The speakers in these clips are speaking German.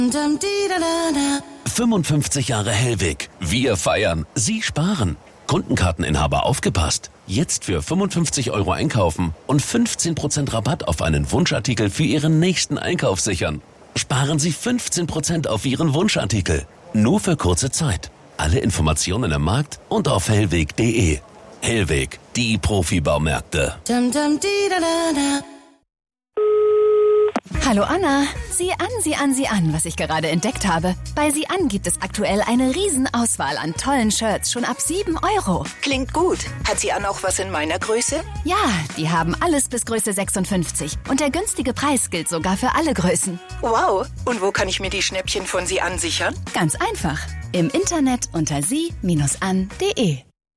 55 Jahre Hellweg. Wir feiern. Sie sparen. Kundenkarteninhaber aufgepasst. Jetzt für 55 € einkaufen und 15% Rabatt auf einen Wunschartikel für Ihren nächsten Einkauf sichern. Sparen Sie 15% auf Ihren Wunschartikel. Nur für kurze Zeit. Alle Informationen im Markt und auf hellweg.de. Hellweg, die Profibaumärkte. Hallo Anna, sieh an, was ich gerade entdeckt habe. Bei Sieh an gibt es aktuell eine Riesenauswahl an tollen Shirts, schon ab 7 €. Klingt gut. Hat Sieh an auch was in meiner Größe? Ja, die haben alles bis Größe 56. Und der günstige Preis gilt sogar für alle Größen. Wow. Und wo kann ich mir die Schnäppchen von Sieh an sichern? Ganz einfach. Im Internet unter sie-an.de.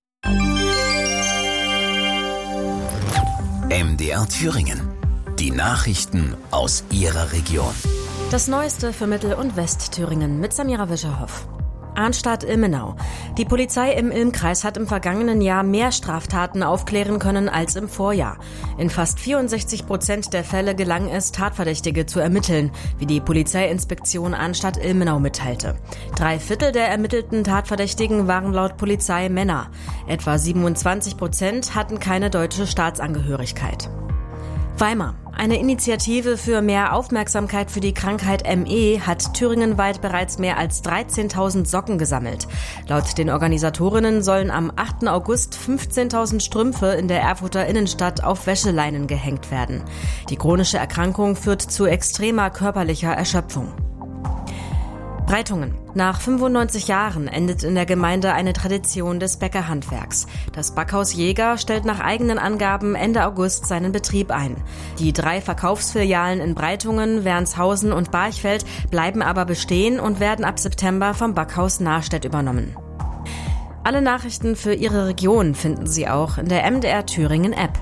MDR Thüringen. Die Nachrichten aus Ihrer Region. Das Neueste für Mittel- und Westthüringen mit Samira Wischerhoff. Arnstadt-Ilmenau. Die Polizei im Ilm-Kreis hat im vergangenen Jahr mehr Straftaten aufklären können als im Vorjahr. In fast 64% der Fälle gelang es, Tatverdächtige zu ermitteln, wie die Polizeiinspektion Arnstadt-Ilmenau mitteilte. 3/4 der ermittelten Tatverdächtigen waren laut Polizei Männer. Etwa 27% hatten keine deutsche Staatsangehörigkeit. Weimar. Eine Initiative für mehr Aufmerksamkeit für die Krankheit ME hat thüringenweit bereits mehr als 13.000 Socken gesammelt. Laut den Organisatorinnen sollen am 8. August 15.000 Strümpfe in der Erfurter Innenstadt auf Wäscheleinen gehängt werden. Die chronische Erkrankung führt zu extremer körperlicher Erschöpfung. Breitungen. Nach 95 Jahren endet in der Gemeinde eine Tradition des Bäckerhandwerks. Das Backhaus Jäger stellt nach eigenen Angaben Ende August seinen Betrieb ein. Die 3 Verkaufsfilialen in Breitungen, Wernshausen und Barchfeld bleiben aber bestehen und werden ab September vom Backhaus Nahrstedt übernommen. Alle Nachrichten für Ihre Region finden Sie auch in der MDR Thüringen App.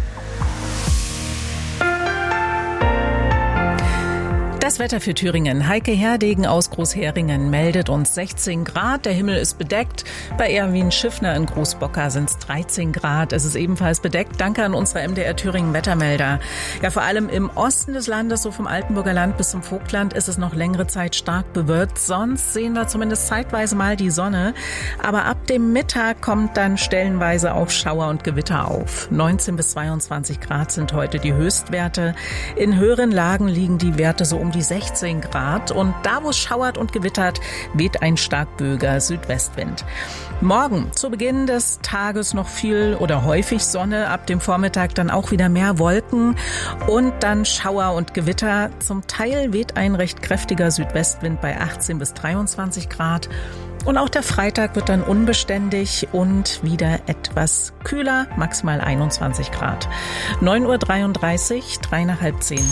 Das Wetter für Thüringen. Heike Herdegen aus Großheringen meldet uns 16 Grad. Der Himmel ist bedeckt. Bei Erwin Schiffner in Großbocker sind es 13 Grad. Es ist ebenfalls bedeckt. Danke an unsere MDR Thüringen Wettermelder. Ja, vor allem im Osten des Landes, so vom Altenburger Land bis zum Vogtland, ist es noch längere Zeit stark bewölkt. Sonst sehen wir zumindest zeitweise mal die Sonne. Aber ab dem Mittag kommt dann stellenweise auch Schauer und Gewitter auf. 19 bis 22 Grad sind heute die Höchstwerte. In höheren Lagen liegen die Werte so um die 16 Grad und da, wo es schauert und gewittert, weht ein stark böiger Südwestwind. Morgen zu Beginn des Tages noch viel oder häufig Sonne, ab dem Vormittag dann auch wieder mehr Wolken und dann Schauer und Gewitter. Zum Teil weht ein recht kräftiger Südwestwind bei 18 bis 23 Grad. Und auch der Freitag wird dann unbeständig und wieder etwas kühler, maximal 21 Grad. 9:33 Uhr, 3 nach halb 10.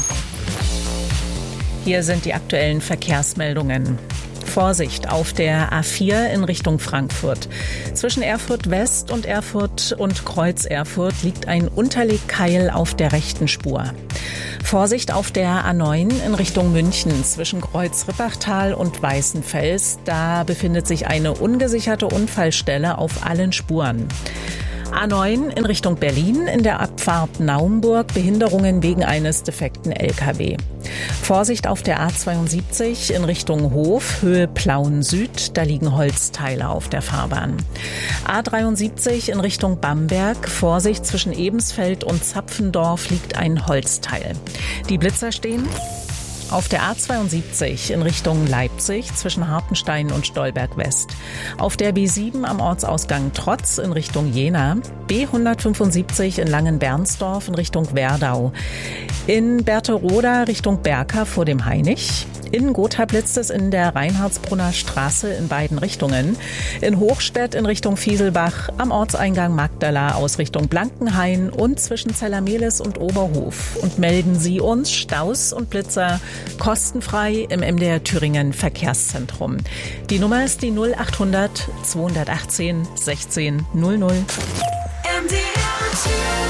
Hier sind die aktuellen Verkehrsmeldungen. Vorsicht auf der A4 in Richtung Frankfurt. Zwischen Erfurt West und Erfurt und Kreuz Erfurt liegt ein Unterlegkeil auf der rechten Spur. Vorsicht auf der A9 in Richtung München zwischen Kreuz Rippachtal und Weißenfels. Da befindet sich eine ungesicherte Unfallstelle auf allen Spuren. A9 in Richtung Berlin, in der Abfahrt Naumburg, Behinderungen wegen eines defekten LKW. Vorsicht auf der A72 in Richtung Hof, Höhe Plauen Süd, da liegen Holzteile auf der Fahrbahn. A73 in Richtung Bamberg, Vorsicht zwischen Ebensfeld und Zapfendorf liegt ein Holzteil. Die Blitzer stehen auf der A72 in Richtung Leipzig zwischen Hartenstein und Stolberg West. Auf der B7 am Ortsausgang Trotz in Richtung Jena. B175 in Langenbernsdorf in Richtung Werdau. In Berthe-Roda Richtung Berka vor dem Hainich. In Gotha blitzt es in der Reinhardsbrunner Straße in beiden Richtungen. In Hochstedt in Richtung Fieselbach, am Ortseingang Magdala aus Richtung Blankenhain und zwischen Zellermelis und Oberhof. Und melden Sie uns Staus und Blitzer kostenfrei im MDR Thüringen Verkehrszentrum. Die Nummer ist die 0800 218 16 00. MDR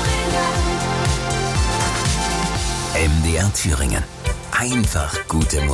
Thüringen. MDR Thüringen. Einfach gute Musik.